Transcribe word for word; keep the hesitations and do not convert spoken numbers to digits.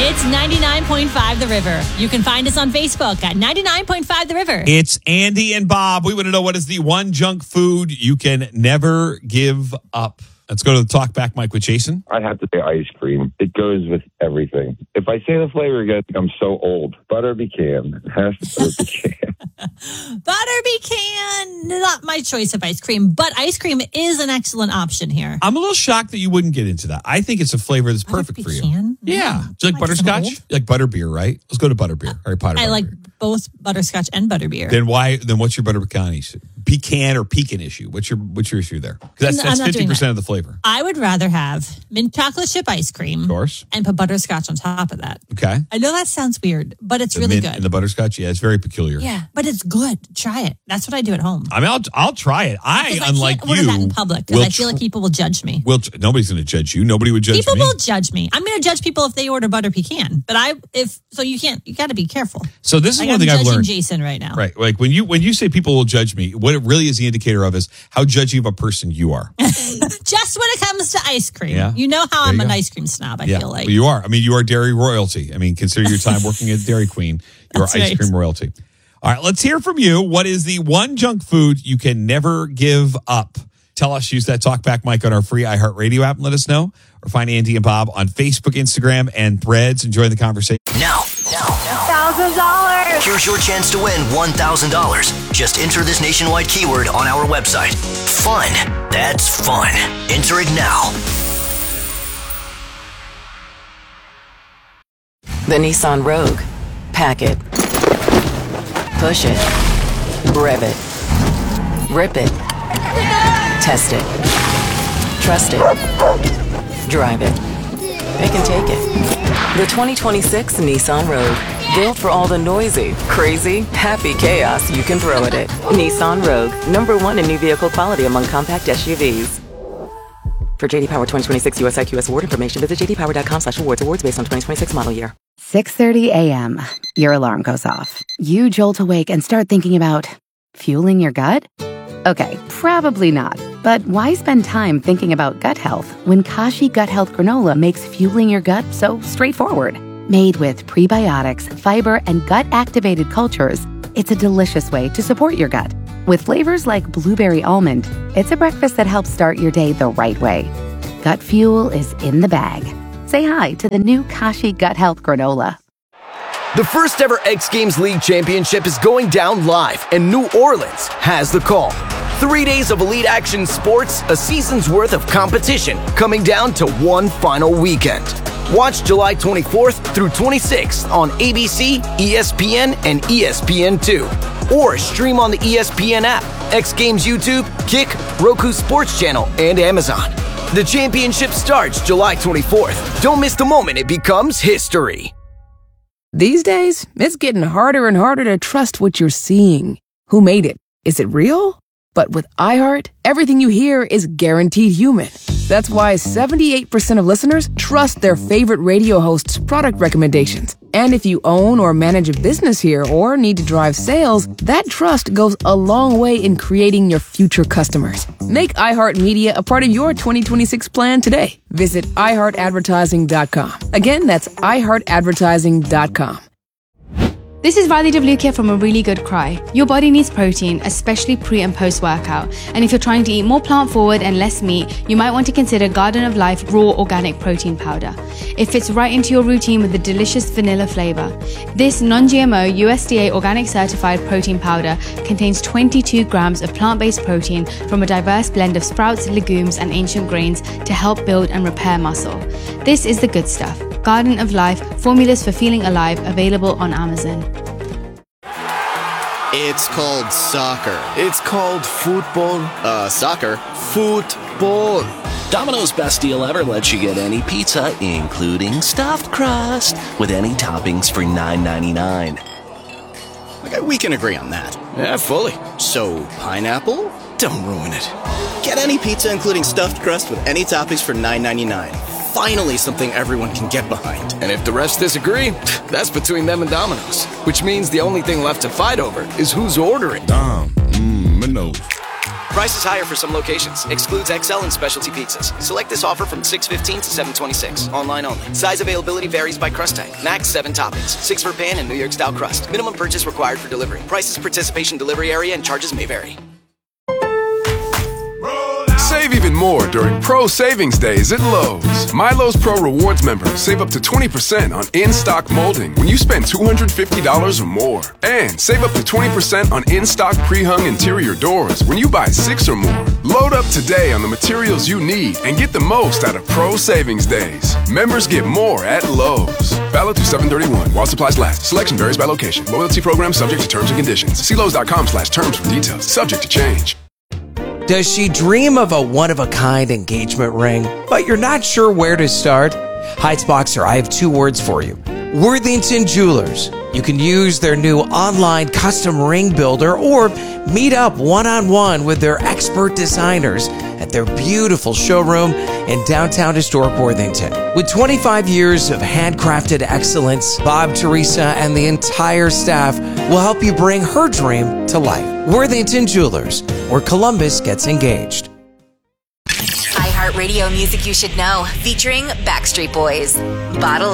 It's ninety-nine point five The River. You can find us on Facebook at ninety-nine point five The River. It's Andy and Bob. We want to know what is the one junk food you can never give up. Let's go to the talk back mic with Jason. I have to say ice cream. It goes with everything. If I say the flavor again, I'm so old. Butter pecan. Has to be pecan. Butter pecan. Not my choice of ice cream, but ice cream is an excellent option here. I'm a little shocked that you wouldn't get into that. I think it's a flavor that's Butter perfect pecan? for you. Yeah. Do you like, like butterscotch? You like butterbeer, right? Let's go to butterbeer. Harry Potter. I butterbeer. like both butterscotch and butterbeer. Then why? Then what's your butter pecan issue? Pecan or pecan issue? What's your what's your issue there? Because that's, that's fifty percent of the flavor. I would rather have mint chocolate chip ice cream, of course, and put butterscotch on top of that. Okay. I know that sounds weird, but it's the really mint good. And the butterscotch, yeah, it's very peculiar. Yeah, but it's good. Try it. That's what I do at home. I mean, I'll I'll try it. I, I unlike can't order you, that in public because will I feel tr- like people will judge me. Well, nobody's going to judge you. Nobody would judge people me. People will judge me. I'm going to judge people if they order butter pecan. But I, if so, you can't. You got to be careful. So this is like one I'm thing I've judging learned. Jason right now. Right, like when you when you say people will judge me, what it really is the indicator of is how judgy of a person you are. Just when it comes to ice cream, yeah. you know how there I'm you an go. ice cream snob. I yeah. feel like well, you are. I mean, you are dairy royalty. I mean, consider your time working at Dairy Queen. You're ice right. cream royalty. All right, let's hear from you. What is the one junk food you can never give up? Tell us, use that talkback mic on our free iHeartRadio app and let us know. Or find Andy and Bob on Facebook, Instagram, and Threads. Enjoy the conversation. Now, now, now. one thousand dollars. Here's your chance to win one thousand dollars. Just enter this nationwide keyword on our website. Fun. That's fun. Enter it now. The Nissan Rogue. Pack it. Push it. Rev it. Rip it. Test it. Trust it. Drive it. Pick and take it. The twenty twenty-six Nissan Rogue. Built for all the noisy, crazy, happy chaos you can throw at it. Nissan Rogue. Number one in new vehicle quality among compact S U Vs. For J D Power twenty twenty-six U S I Q S award information, visit j d power dot com slash awards. Awards based on twenty twenty-six model year. six thirty a.m. Your alarm goes off. You jolt awake and start thinking about fueling your gut? Okay, probably not. But why spend time thinking about gut health when Kashi Gut Health Granola makes fueling your gut so straightforward? Made with prebiotics, fiber, and gut-activated cultures, it's a delicious way to support your gut. With flavors like blueberry almond, it's a breakfast that helps start your day the right way. Gut fuel is in the bag. Say hi to the new Kashi Gut Health Granola. The first ever X Games League Championship is going down live, and New Orleans has the call. Three days of elite action sports, a season's worth of competition, coming down to one final weekend. Watch July twenty-fourth through twenty-sixth on A B C, E S P N, and E S P N two. Or stream on the E S P N app, X Games YouTube, Kick, Roku Sports Channel, and Amazon. The championship starts July twenty-fourth. Don't miss the moment it becomes history. These days, it's getting harder and harder to trust what you're seeing. Who made it? Is it real? But with iHeart, everything you hear is guaranteed human. That's why seventy-eight percent of listeners trust their favorite radio host's product recommendations. And if you own or manage a business here or need to drive sales, that trust goes a long way in creating your future customers. Make iHeartMedia a part of your twenty twenty-six plan today. Visit i heart advertising dot com. Again, that's i heart advertising dot com. This is Riley Devlukia from A Really Good Cry. Your body needs protein, especially pre and post workout. And if you're trying to eat more plant forward and less meat, you might want to consider Garden of Life Raw Organic Protein Powder. It fits right into your routine with a delicious vanilla flavor. This non-G M O U S D A organic certified protein powder contains twenty-two grams of plant-based protein from a diverse blend of sprouts, legumes, and ancient grains to help build and repair muscle. This is the good stuff. Garden of Life, formulas for feeling alive, available on Amazon. It's called soccer. It's called football. Uh, soccer. Football. Domino's best deal ever lets you get any pizza, including stuffed crust, with any toppings for nine ninety-nine. Okay, we can agree on that. Yeah, fully. So, pineapple? Don't ruin it. Get any pizza, including stuffed crust, with any toppings for nine ninety-nine. Finally, something everyone can get behind. And if the rest disagree, that's between them and Domino's. Which means the only thing left to fight over is who's ordering. Dom, mmm, Minos. Price is higher for some locations. Excludes X L and specialty pizzas. Select this offer from six fifteen to seven twenty-six. Online only. Size availability varies by crust type. Max seven toppings. Six for pan and New York style crust. Minimum purchase required for delivery. Prices, participation, delivery area, and charges may vary. Save even more during Pro Savings Days at Lowe's. My Lowe's Pro Rewards members save up to twenty percent on in-stock molding when you spend two hundred fifty dollars or more. And save up to twenty percent on in-stock pre-hung interior doors when you buy six or more. Load up today on the materials you need and get the most out of Pro Savings Days. Members get more at Lowe's. Valid through seven thirty-one while supplies last. Selection varies by location. Loyalty program subject to terms and conditions. See Lowe's.com slash terms for details. Subject to change. Does she dream of a one-of-a-kind engagement ring, but you're not sure where to start? Heights Boxer, I have two words for you. Worthington Jewelers. You can use their new online custom ring builder or meet up one-on-one with their expert designers at their beautiful showroom in downtown historic Worthington. With twenty-five years of handcrafted excellence, Bob, Teresa, and the entire staff will help you bring her dream to life. Worthington Jewelers, where Columbus gets engaged. iHeartRadio music you should know, featuring Backstreet Boys. Bottle